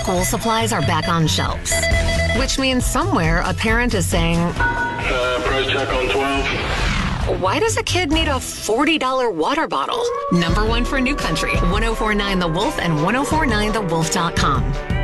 school supplies are back on shelves. Which means somewhere a parent is saying, price check on 12. why does a kid need a $40 water bottle? Number one for New Country, 1049 The Wolf and 1049thewolf.com.